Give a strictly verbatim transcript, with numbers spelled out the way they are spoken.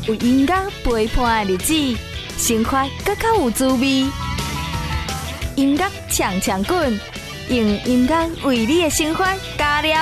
有音乐陪伴的日子，生活更较有滋味。音乐呛呛滚，用音乐为你的生活加料。